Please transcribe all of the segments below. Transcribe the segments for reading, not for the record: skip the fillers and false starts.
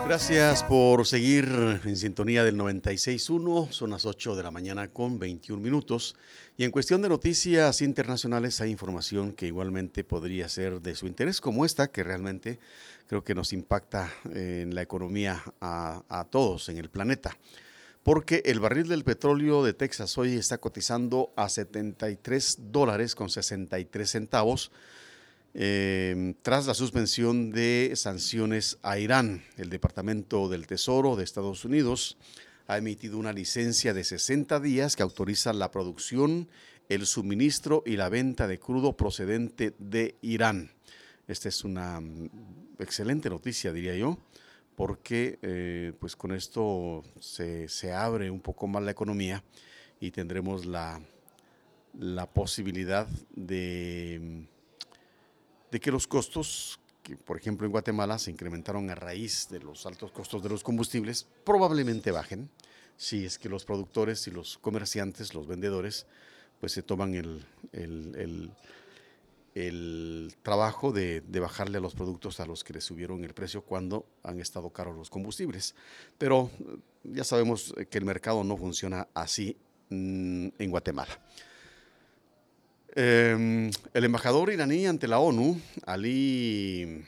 Gracias por seguir en sintonía del 96.1, son las 8 de la mañana con 21 minutos. Y en cuestión de noticias internacionales hay información que igualmente podría ser de su interés, como esta, que realmente creo que nos impacta en la economía a todos en el planeta. Porque el barril del petróleo de Texas hoy está cotizando a $73 con 63 centavos. Tras la suspensión de sanciones a Irán, el Departamento del Tesoro de Estados Unidos ha emitido una licencia de 60 días que autoriza la producción, el suministro y la venta de crudo procedente de Irán. Esta es una excelente noticia, diría yo, porque pues con esto se abre un poco más la economía y tendremos la posibilidad de que los costos, que por ejemplo en Guatemala se incrementaron a raíz de los altos costos de los combustibles, probablemente bajen si es que los productores y los comerciantes, los vendedores, pues se toman el trabajo de bajarle a los productos a los que les subieron el precio cuando han estado caros los combustibles. Pero ya sabemos que el mercado no funciona así en Guatemala. El embajador iraní ante la ONU, Ali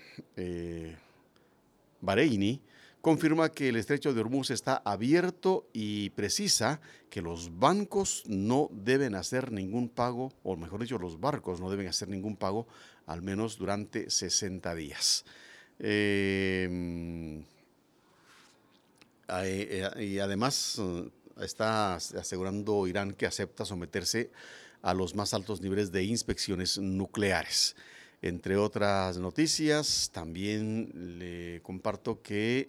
Bahreini, confirma que el estrecho de Hormuz está abierto y precisa que los bancos no deben hacer ningún pago, o mejor dicho, los barcos no deben hacer ningún pago, al menos durante 60 días. Y además está asegurando Irán que acepta someterse a los más altos niveles de inspecciones nucleares. Entre otras noticias, también le comparto que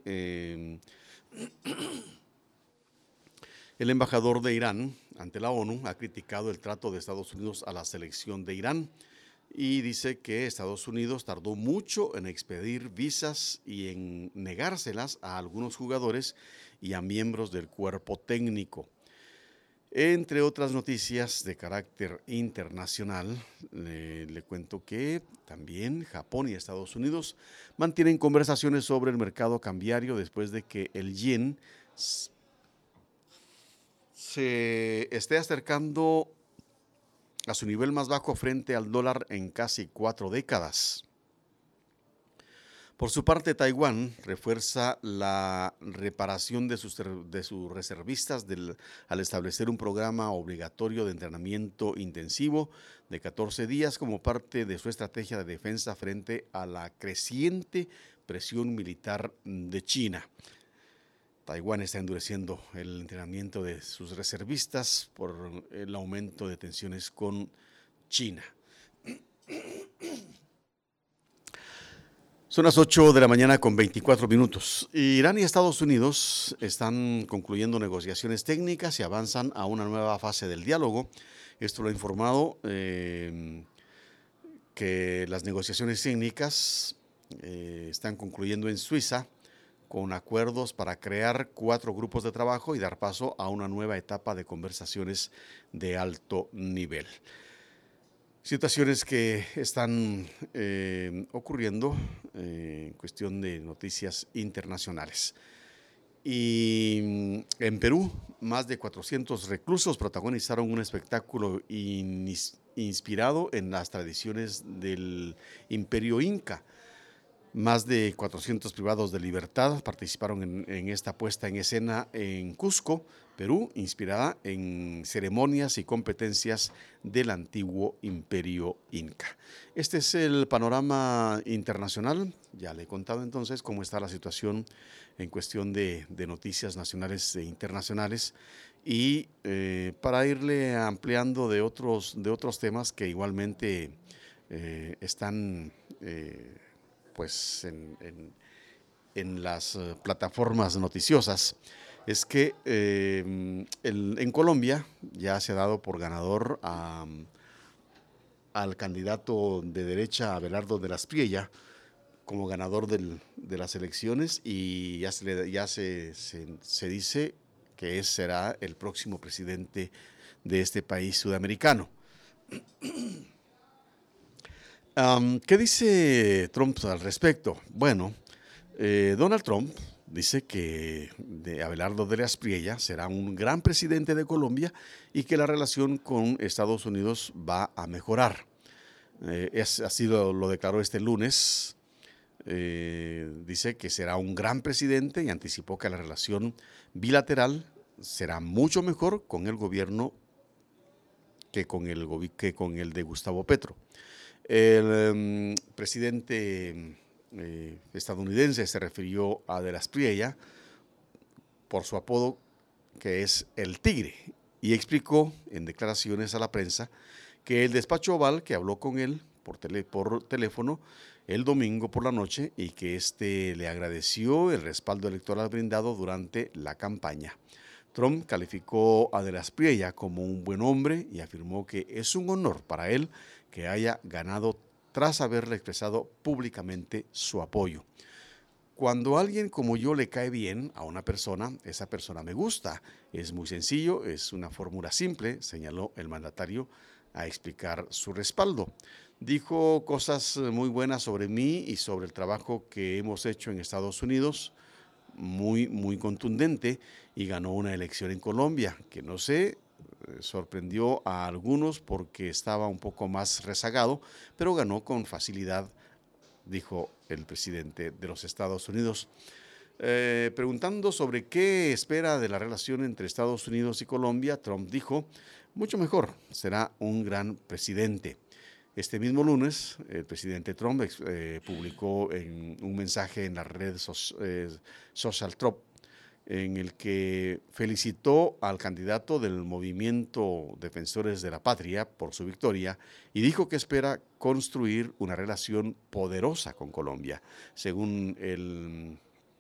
el embajador de Irán ante la ONU ha criticado el trato de Estados Unidos a la selección de Irán y dice que Estados Unidos tardó mucho en expedir visas y en negárselas a algunos jugadores y a miembros del cuerpo técnico. Entre otras noticias de carácter internacional, le cuento que también Japón y Estados Unidos mantienen conversaciones sobre el mercado cambiario después de que el yen se esté acercando a su nivel más bajo frente al dólar en casi 4 décadas. Por su parte, Taiwán refuerza la reparación de sus reservistas al establecer un programa obligatorio de entrenamiento intensivo de 14 días como parte de su estrategia de defensa frente a la creciente presión militar de China. Taiwán está endureciendo el entrenamiento de sus reservistas por el aumento de tensiones con China. Son las 8 de la mañana con 24 minutos. Irán y Estados Unidos están concluyendo negociaciones técnicas y avanzan a una nueva fase del diálogo. Esto lo ha informado que las negociaciones técnicas están concluyendo en Suiza con acuerdos para crear 4 grupos de trabajo y dar paso a una nueva etapa de conversaciones de alto nivel. Situaciones que están ocurriendo en cuestión de noticias internacionales. Y en Perú, más de 400 reclusos protagonizaron un espectáculo inspirado en las tradiciones del Imperio Inca. Más de 400 privados de libertad participaron en esta puesta en escena en Cusco, Perú, inspirada en ceremonias y competencias del antiguo Imperio Inca. Este es el panorama internacional. Ya le he contado entonces cómo está la situación en cuestión de noticias nacionales e internacionales y para irle ampliando de otros temas que igualmente están pues en las plataformas noticiosas, es que en Colombia ya se ha dado por ganador al candidato de derecha Abelardo de la Espriella como ganador de las elecciones y ya se dice que será el próximo presidente de este país sudamericano. ¿Qué dice Trump al respecto? Bueno, Donald Trump Dice que Abelardo de la Espriella será un gran presidente de Colombia y que la relación con Estados Unidos va a mejorar. Así lo declaró este lunes. Dice que será un gran presidente y anticipó que la relación bilateral será mucho mejor con el gobierno que con el de Gustavo Petro. El presidente estadounidense se refirió a de la Espriella por su apodo, que es el Tigre, y explicó en declaraciones a la prensa que el despacho Oval, que habló con él por teléfono el domingo por la noche, y que le agradeció el respaldo electoral brindado durante la campaña. Trump calificó a de la Espriella como un buen hombre y afirmó que es un honor para él que haya ganado tras haberle expresado públicamente su apoyo. Cuando alguien como yo le cae bien a una persona, esa persona me gusta. Es muy sencillo, es una fórmula simple, señaló el mandatario a explicar su respaldo. Dijo cosas muy buenas sobre mí y sobre el trabajo que hemos hecho en Estados Unidos, muy contundente, y ganó una elección en Colombia, que no sé, sorprendió a algunos porque estaba un poco más rezagado, pero ganó con facilidad, dijo el presidente de los Estados Unidos. Preguntando sobre qué espera de la relación entre Estados Unidos y Colombia, Trump dijo: mucho mejor, será un gran presidente. Este mismo lunes, el presidente Trump publicó un mensaje en la red Social Trump, en el que felicitó al candidato del movimiento Defensores de la Patria por su victoria y dijo que espera construir una relación poderosa con Colombia. Según el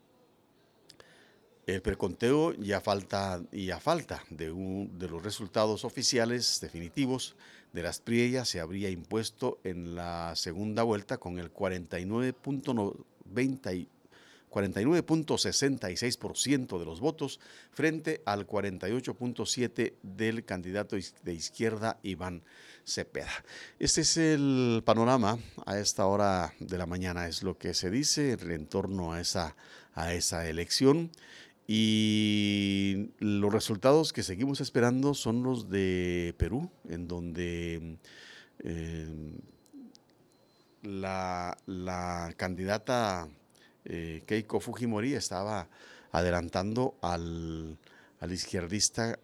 preconteo, y a falta de los resultados oficiales definitivos, de la Espriella se habría impuesto en la segunda vuelta con el 49.66% de los votos frente al 48.7% del candidato de izquierda Iván Cepeda. Este es el panorama a esta hora de la mañana, es lo que se dice en torno a esa elección. Y los resultados que seguimos esperando son los de Perú, en donde la candidata Keiko Fujimori estaba adelantando al izquierdista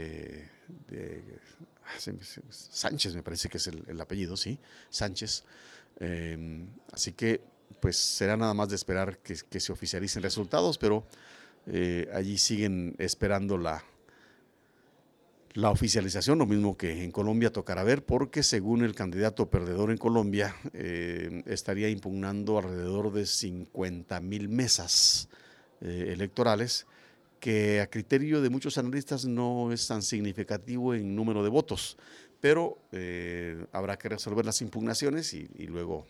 Sánchez, me parece que es el apellido, sí, Sánchez. Así que pues será nada más de esperar que se oficialicen resultados, pero allí siguen esperando la oficialización, lo mismo que en Colombia tocará ver, porque según el candidato perdedor en Colombia, estaría impugnando alrededor de 50,000 mesas electorales, que a criterio de muchos analistas no es tan significativo en número de votos, pero habrá que resolver las impugnaciones y luego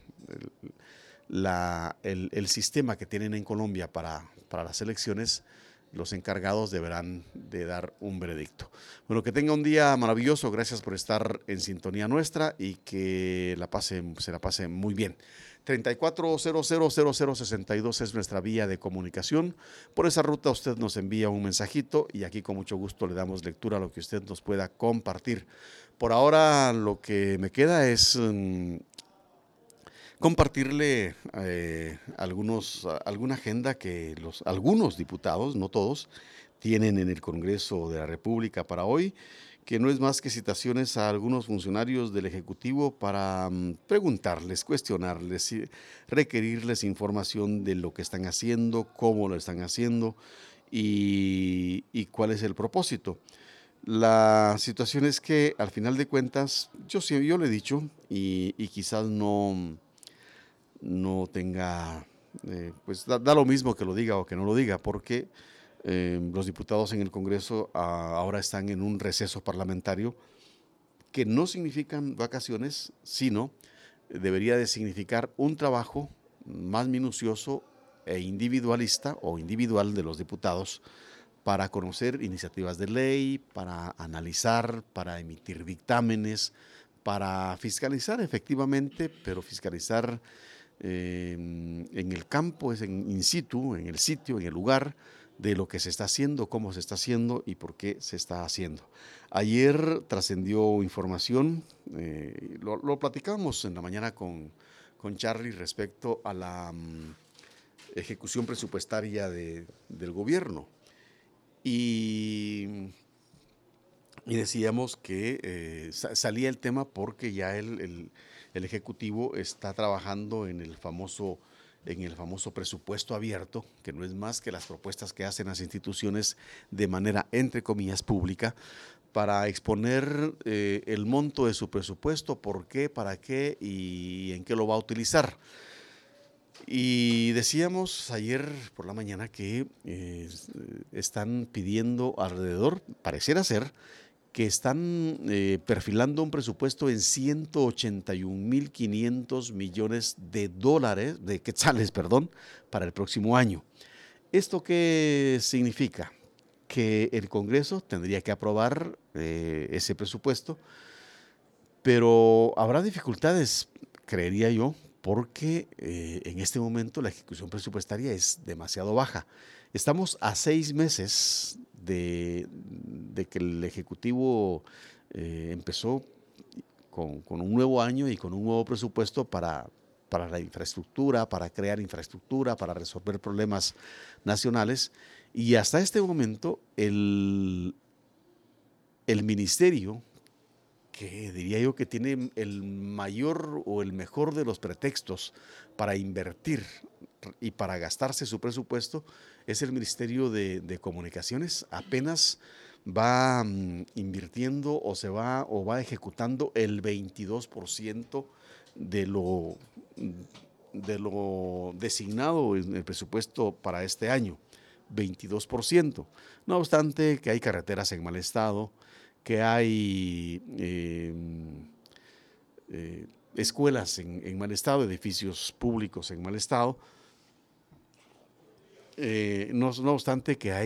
el sistema que tienen en Colombia para las elecciones, los encargados deberán de dar un veredicto. Bueno, que tenga un día maravilloso, gracias por estar en sintonía nuestra y que se la pase muy bien. 34000062 es nuestra vía de comunicación. Por esa ruta usted nos envía un mensajito y aquí con mucho gusto le damos lectura a lo que usted nos pueda compartir. Por ahora lo que me queda es compartirle alguna agenda que algunos diputados, no todos, tienen en el Congreso de la República para hoy, que no es más que citaciones a algunos funcionarios del Ejecutivo para preguntarles, cuestionarles, requerirles información de lo que están haciendo, cómo lo están haciendo y cuál es el propósito. La situación es que al final de cuentas, yo le he dicho y quizás no tenga, pues da lo mismo que lo diga o que no lo diga, porque los diputados en el Congreso ahora están en un receso parlamentario que no significan vacaciones, sino debería de significar un trabajo más minucioso e individualista o individual de los diputados para conocer iniciativas de ley, para analizar, para emitir dictámenes, para fiscalizar efectivamente, pero fiscalizar en el campo, es in situ, en el sitio, en el lugar de lo que se está haciendo, cómo se está haciendo y por qué se está haciendo. Ayer trascendió información, lo platicamos en la mañana con Charlie respecto a la ejecución presupuestaria del gobierno. Y decíamos que salía el tema porque ya el Ejecutivo está trabajando en el famoso presupuesto abierto, que no es más que las propuestas que hacen las instituciones de manera, entre comillas, pública, para exponer el monto de su presupuesto, por qué, para qué y en qué lo va a utilizar. Y decíamos ayer por la mañana que están pidiendo alrededor, pareciera ser, que están perfilando un presupuesto en 181.500 millones de dólares, de quetzales, perdón, para el próximo año. ¿Esto qué significa? Que el Congreso tendría que aprobar ese presupuesto, pero habrá dificultades, creería yo, porque en este momento la ejecución presupuestaria es demasiado baja. Estamos a 6 meses de que el Ejecutivo empezó con un nuevo año y con un nuevo presupuesto para la infraestructura, para crear infraestructura, para resolver problemas nacionales. Y hasta este momento el ministerio, que diría yo que tiene el mayor o el mejor de los pretextos para invertir y para gastarse su presupuesto, es el Ministerio de Comunicaciones. Apenas va invirtiendo o va ejecutando el 22% de lo designado en el presupuesto para este año. 22%. No obstante que hay carreteras en mal estado, que hay escuelas en mal estado, edificios públicos en mal estado. No obstante que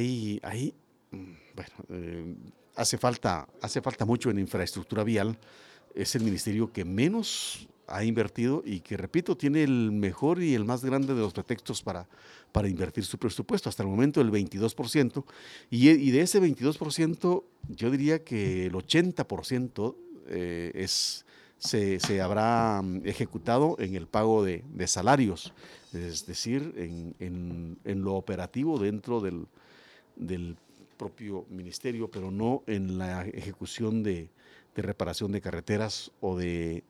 hace falta mucho en infraestructura vial. Es el ministerio que menos ha invertido y que, repito, tiene el mejor y el más grande de los pretextos para invertir su presupuesto. Hasta el momento el 22%, y de ese 22% yo diría que el 80% se habrá ejecutado en el pago de salarios, es decir, en lo operativo dentro del propio ministerio, pero no en la ejecución de reparación de carreteras o de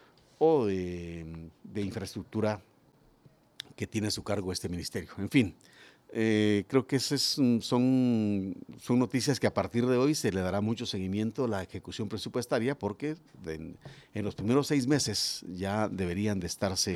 infraestructura que tiene a su cargo este ministerio. En fin, creo que son noticias que a partir de hoy se le dará mucho seguimiento a la ejecución presupuestaria, porque en los primeros 6 meses ya deberían de estarse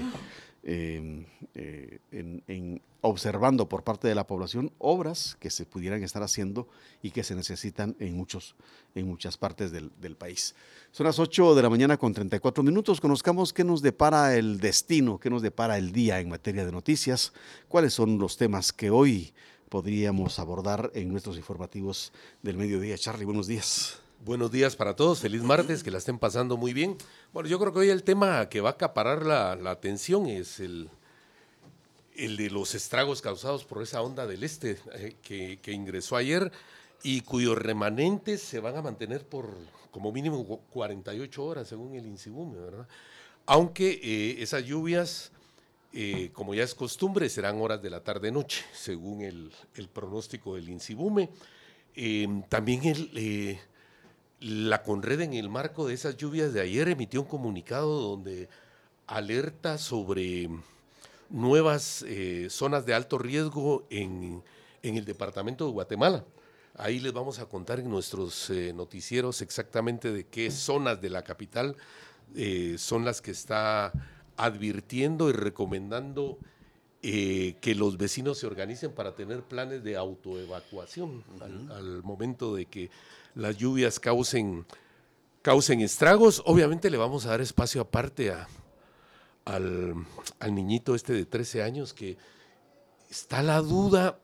observando por parte de la población obras que se pudieran estar haciendo y que se necesitan en muchas partes del país. Son las 8 de la mañana con 34 minutos. Conozcamos qué nos depara el destino, qué nos depara el día en materia de noticias, cuáles son los temas que hoy podríamos abordar en nuestros informativos del mediodía. Charlie, buenos días. Buenos días para todos, feliz martes, que la estén pasando muy bien. Bueno, yo creo que hoy el tema que va a acaparar la atención es el de los estragos causados por esa onda del este que ingresó ayer y cuyos remanentes se van a mantener por como mínimo 48 horas según el INSIBUME, ¿verdad? Aunque esas lluvias, como ya es costumbre, serán horas de la tarde-noche, según el pronóstico del INSIBUME. También la Conred, en el marco de esas lluvias de ayer, emitió un comunicado donde alerta sobre nuevas zonas de alto riesgo en el departamento de Guatemala. Ahí les vamos a contar en nuestros noticieros exactamente de qué zonas de la capital son las que está advirtiendo y recomendando que los vecinos se organicen para tener planes de autoevacuación al momento de que las lluvias causen estragos. Obviamente le vamos a dar espacio aparte al niñito este de 13 años que está la duda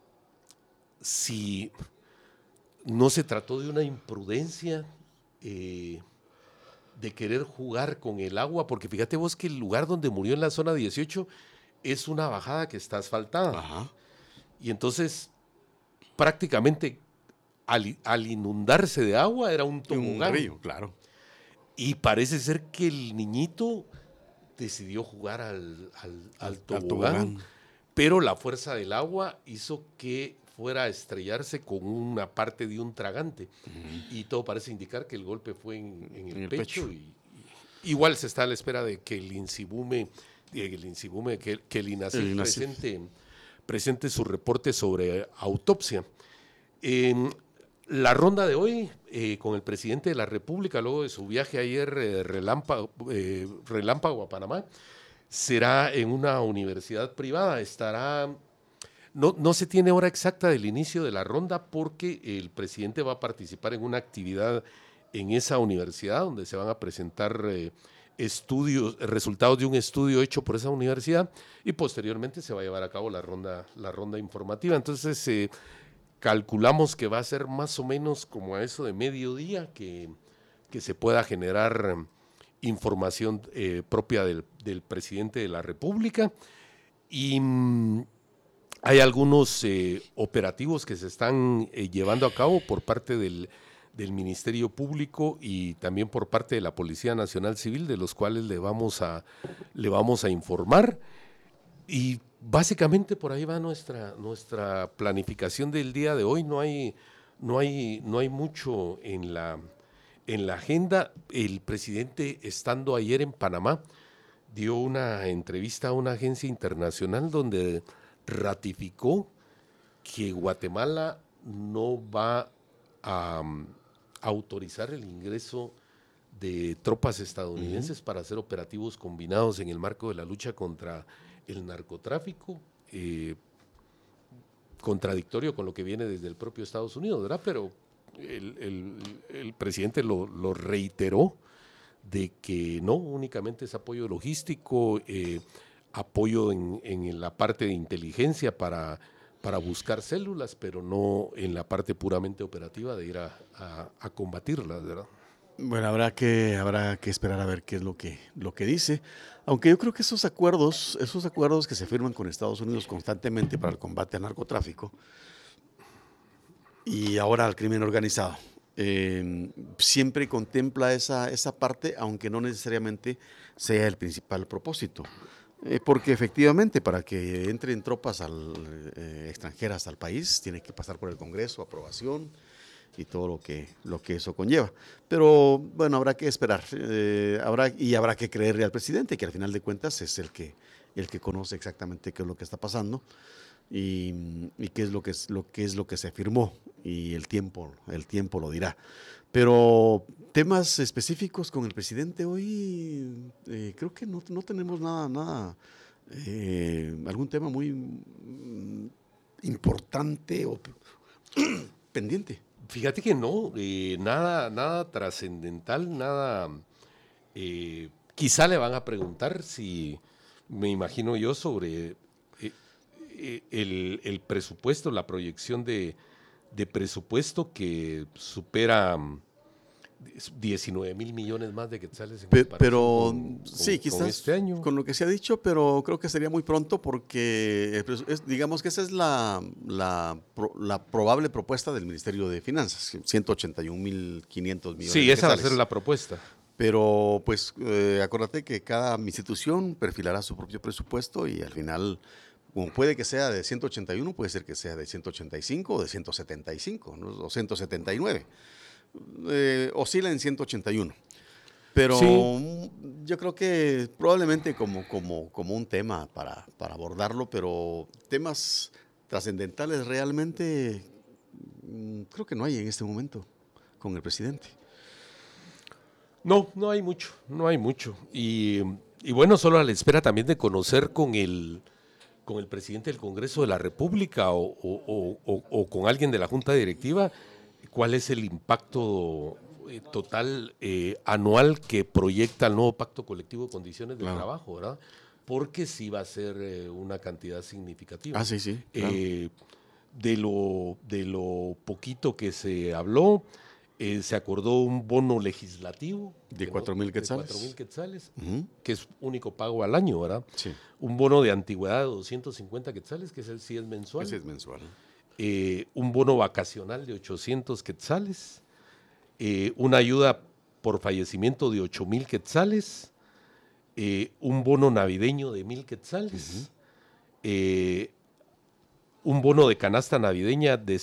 si no se trató de una imprudencia de querer jugar con el agua, porque fíjate vos que el lugar donde murió en la zona 18 es una bajada que está asfaltada. Ajá. Y entonces prácticamente al inundarse de agua era un tobogán. Un río, claro. Y parece ser que el niñito decidió jugar al tobogán, pero la fuerza del agua hizo que fuera a estrellarse con una parte de un tragante. Y todo parece indicar que el golpe fue en el pecho. Igual se está a la espera de que el INSIBUME, que el INACIF presente su reporte sobre autopsia. La ronda de hoy con el presidente de la República, luego de su viaje ayer relámpago a Panamá, será en una universidad privada. No se tiene hora exacta del inicio de la ronda porque el presidente va a participar en una actividad en esa universidad donde se van a presentar resultados de un estudio hecho por esa universidad y posteriormente se va a llevar a cabo la ronda informativa. Entonces calculamos que va a ser más o menos como a eso de mediodía que se pueda generar información propia del presidente de la República. Y hay algunos operativos que se están llevando a cabo por parte del Ministerio Público y también por parte de la Policía Nacional Civil, de los cuales le vamos a informar. Y básicamente por ahí va nuestra planificación del día de hoy. No hay mucho en la agenda. El presidente, estando ayer en Panamá, dio una entrevista a una agencia internacional donde ratificó que Guatemala no va a autorizar el ingreso de tropas estadounidenses para hacer operativos combinados en el marco de la lucha contra el narcotráfico, contradictorio con lo que viene desde el propio Estados Unidos, ¿verdad? Pero el presidente lo reiteró, de que no únicamente es apoyo logístico, apoyo en la parte de inteligencia para buscar células, pero no en la parte puramente operativa de ir a combatirlas, ¿verdad? Bueno, habrá que esperar a ver qué es lo que dice. Aunque yo creo que esos acuerdos que se firman con Estados Unidos constantemente para el combate al narcotráfico y ahora al crimen organizado, siempre contempla esa parte, aunque no necesariamente sea el principal propósito. Porque efectivamente, para que entren tropas extranjeras al país, tiene que pasar por el Congreso, aprobación y todo lo que eso conlleva. Pero bueno, habrá que esperar, habrá que creerle al presidente, que al final de cuentas es el que conoce exactamente qué es lo que está pasando y qué es lo que se firmó, y el tiempo lo dirá. Pero temas específicos con el presidente hoy, creo que no tenemos nada, algún tema muy importante o pendiente. Fíjate que no, nada trascendental, nada. Quizá le van a preguntar si, me imagino yo, sobre el presupuesto, la proyección de presupuesto que supera 19 mil millones más de quetzales en comparación sí, quizás con este año. Con lo que se ha dicho, pero creo que sería muy pronto porque digamos que esa es la probable propuesta del Ministerio de Finanzas, 181.500 millones. Sí, esa va a ser la propuesta. Pero pues acuérdate que cada institución perfilará su propio presupuesto y al final, como puede que sea de 181, puede ser que sea de 185 o de 175, ¿no? O 179. Oscila en 181. Pero sí, yo creo que probablemente como un tema para abordarlo, pero temas trascendentales realmente creo que no hay en este momento con el presidente. No hay mucho. Y bueno, solo a la espera también de conocer con el presidente del Congreso de la República o con alguien de la Junta Directiva cuál es el impacto total anual que proyecta el nuevo Pacto Colectivo de Condiciones de Trabajo, ¿verdad? Porque sí va a ser una cantidad significativa. Sí. Claro. De lo poquito que se habló, Se acordó un bono legislativo de 4,000 quetzales. De 4,000 quetzales, que es único pago al año, ¿verdad? Sí. Un bono de antigüedad de 250 quetzales, que ese sí es mensual. Ese es mensual. Un bono vacacional de 800 quetzales. Una ayuda por fallecimiento de 8,000 quetzales. Un bono navideño de 1,000 quetzales. Un bono de canasta navideña de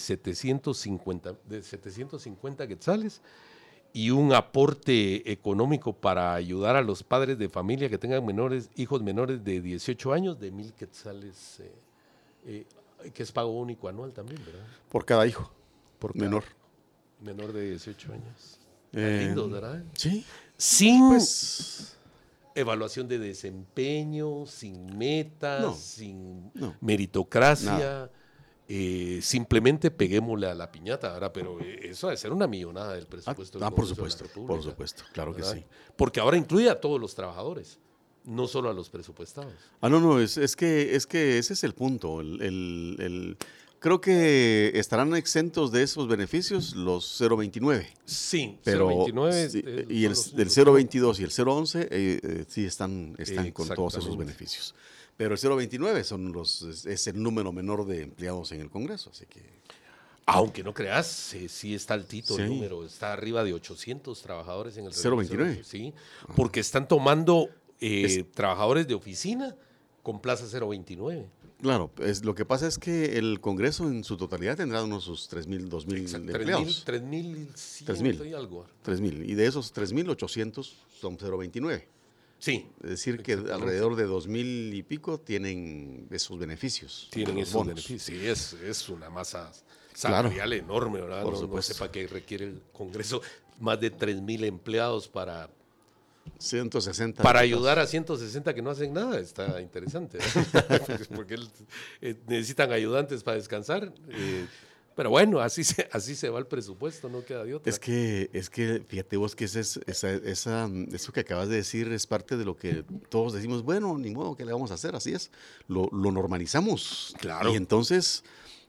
750 quetzales y un aporte económico para ayudar a los padres de familia que tengan hijos menores de 18 años de 1,000 quetzales, que es pago único anual también, ¿verdad? Por cada hijo, menor de 18 años. Lindo, ¿verdad? Sí. Sin evaluación de desempeño, sin metas, sin meritocracia. Simplemente peguémosle a la piñata, ¿verdad? Pero eso debe ser una millonada del presupuesto. Por supuesto, claro, ¿verdad? Que sí. Porque ahora incluye a todos los trabajadores, no solo a los presupuestados. No, es que ese es el punto. Creo que estarán exentos de esos beneficios los 029. Sí, pero 029. Y el 022 y el 011 sí están con todos esos beneficios. Pero el 029 es el número menor de empleados en el Congreso, así que... Aunque no creas, sí está altito el número, está arriba de 800 trabajadores en el 029. Sí, porque están tomando trabajadores de oficina con plaza 029. Claro, lo que pasa es que el Congreso en su totalidad tendrá unos sus 3,000, 2,000 empleados. 3,000 y algo. 3,000, y de esos 3,800 son 029. Sí. Es decir, que alrededor de 2,000 y pico tienen esos beneficios. Tienen esos beneficios. Sí, es una masa salarial enorme, ¿verdad? Por supuesto. No sé para qué requiere el Congreso más de 3,000 empleados para 160. Para ayudar a 160 que no hacen nada, está interesante. Porque necesitan ayudantes para descansar. Pero bueno, así se va el presupuesto, no queda de otra. Es que fíjate vos que eso que acabas de decir es parte de lo que todos decimos, bueno, ni modo, ¿qué le vamos a hacer? Así es, lo normalizamos. Claro. Y entonces,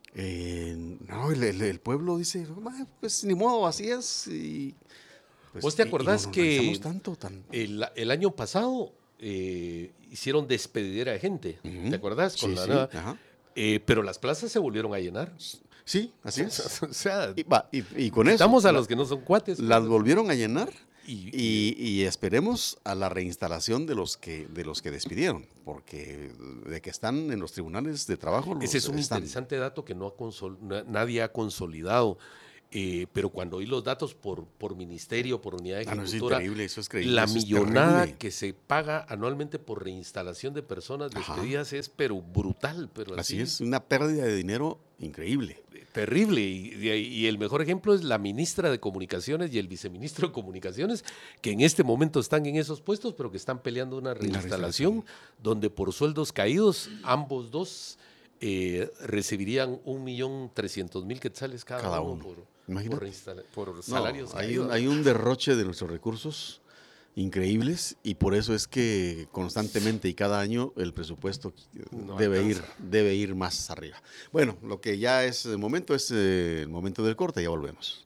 el pueblo dice, pues ni modo, así es. Y, pues, ¿vos te acordás que el año pasado hicieron despedidera de gente? ¿Te acordás? Sí. Pero las plazas se volvieron a llenar. Sí, así es. O sea, y con eso. Estamos a los que no son cuates. Las volvieron a llenar y esperemos a la reinstalación de los que despidieron, porque de que están en los tribunales de trabajo. Ese es un interesante dato que nadie ha consolidado. Pero cuando oí los datos por ministerio, por unidad ejecutora, eso es increíble, la millonada que se paga anualmente por reinstalación de personas despedidas es pero brutal. Pero así es, una pérdida de dinero increíble. Terrible. Y el mejor ejemplo es la ministra de Comunicaciones y el viceministro de Comunicaciones, que en este momento están en esos puestos, pero que están peleando una reinstalación donde por sueldos caídos, ambos dos recibirían 1,300,000 quetzales cada uno. Por salarios. Hay un derroche de nuestros recursos increíbles y por eso es que constantemente y cada año el presupuesto debe ir más arriba. Bueno, lo que ya es el momento del corte, ya volvemos.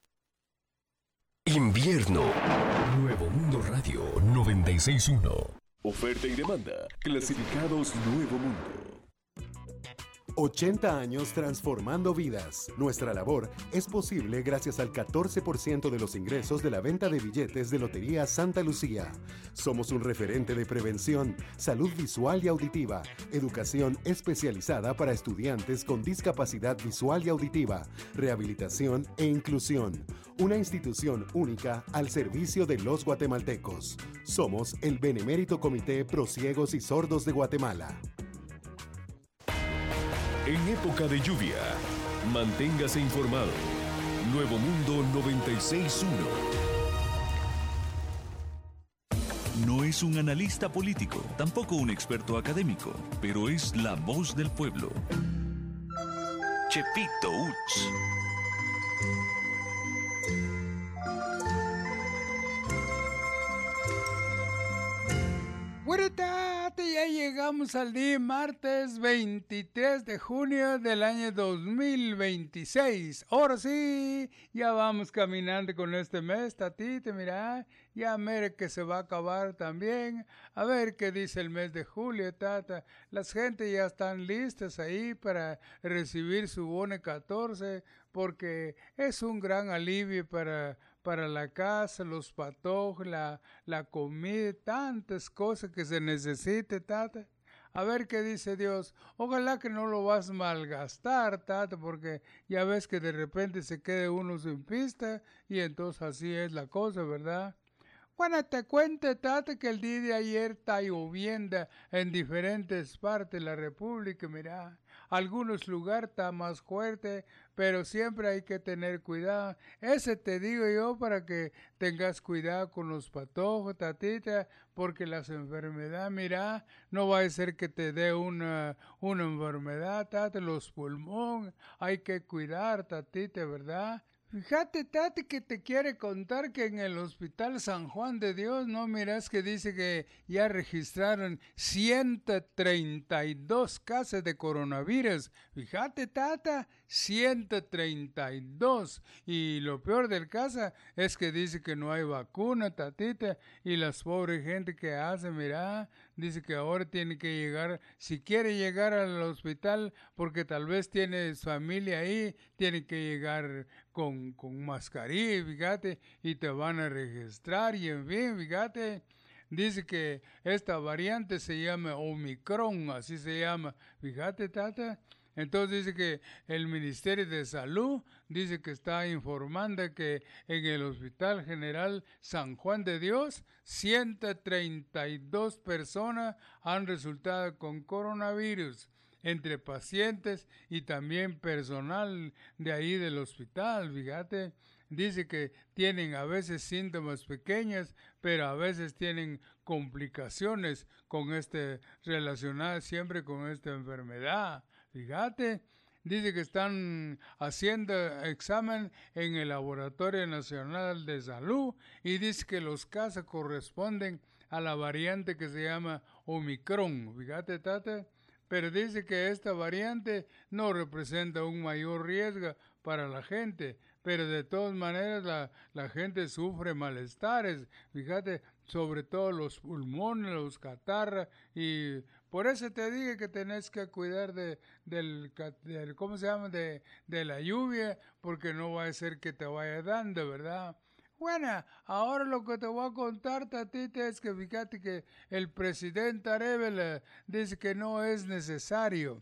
Invierno. Nuevo Mundo Radio 96.1. Oferta y demanda. Clasificados Nuevo Mundo. 80 años transformando vidas. Nuestra labor es posible gracias al 14% de los ingresos de la venta de billetes de Lotería Santa Lucía. Somos un referente de prevención, salud visual y auditiva, educación especializada para estudiantes con discapacidad visual y auditiva, rehabilitación e inclusión. Una institución única al servicio de los guatemaltecos. Somos el Benemérito Comité Prociegos y Sordos de Guatemala. En época de lluvia, manténgase informado. Nuevo Mundo 96.1. No es un analista político, tampoco un experto académico, pero es la voz del pueblo. Chepito Uch. What did that Tata, ya llegamos al día martes 23 de junio del año 2026. Ahora sí, ya vamos caminando con este mes, tatita, mira, ya mire que se va a acabar también. A ver qué dice el mes de julio, tata. Las gentes ya están listas ahí para recibir su bono 14, porque es un gran alivio para la casa, los patojos, la comida, tantas cosas que se necesite, tata. A ver qué dice Dios. Ojalá que no lo vas a malgastar, tata, porque ya ves que de repente se quede uno sin pista y entonces así es la cosa, ¿verdad? Bueno, te cuento, tata, que el día de ayer está lloviendo en diferentes partes de la República, mira. Algunos lugares está más fuerte, pero siempre hay que tener cuidado. Ese te digo yo para que tengas cuidado con los patojos, tatita, porque las enfermedades, mira, no va a ser que te dé una enfermedad, tata, los pulmones, hay que cuidar, tatita, ¿verdad? Fíjate, Tati, que te quiere contar que en el Hospital San Juan de Dios, no miras que dice que ya registraron 132 casos de coronavirus. Fíjate, Tata, 132. Y lo peor del caso es que dice que no hay vacuna, tatita, y las pobres gente que hace, mira, dice que ahora tiene que llegar, si quiere llegar al hospital, porque tal vez tiene su familia ahí, tiene que llegar con mascarilla, fíjate, y te van a registrar, y en fin, fíjate, dice que esta variante se llama Omicron, así se llama, fíjate, tata. Entonces dice que el Ministerio de Salud dice que está informando que en el Hospital General San Juan de Dios 132 personas han resultado con coronavirus, entre pacientes y también personal de ahí del hospital, fíjate. Dice que tienen a veces síntomas pequeños, pero a veces tienen complicaciones con relacionadas siempre con esta enfermedad. Fíjate, dice que están haciendo examen en el Laboratorio Nacional de Salud y dice que los casos corresponden a la variante que se llama Omicron. Fíjate, tata. Pero dice que esta variante no representa un mayor riesgo para la gente, pero de todas maneras la gente sufre malestares, fíjate, sobre todo los pulmones, los catarras, y por eso te dije que tenés que cuidar del ¿cómo se llama?, de la lluvia, porque no va a ser que te vaya dando, ¿verdad? Bueno, ahora lo que te voy a contar, tatita, es que fíjate que el presidente Arevalo dice que no es necesario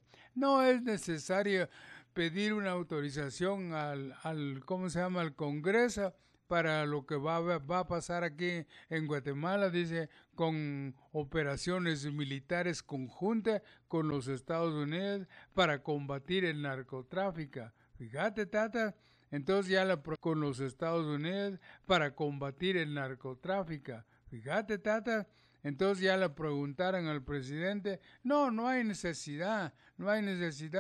pedir una autorización ¿cómo se llama?, al Congreso para lo que va a pasar aquí en Guatemala, dice, con operaciones militares conjuntas con los Estados Unidos para combatir el narcotráfico. Fíjate, tata. Entonces ya con los Estados Unidos para combatir el narcotráfico. Fíjate, tata. Entonces ya le preguntaron al presidente, no hay necesidad.